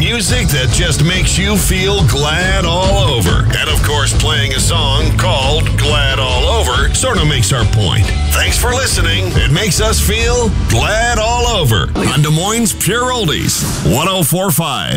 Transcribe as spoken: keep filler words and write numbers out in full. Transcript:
Music that just makes you feel glad all over. And of course, playing a song called Glad All Over sort of makes our point. Thanks for listening. It makes us feel glad all over on Des Moines Pure Oldies, one oh four point five.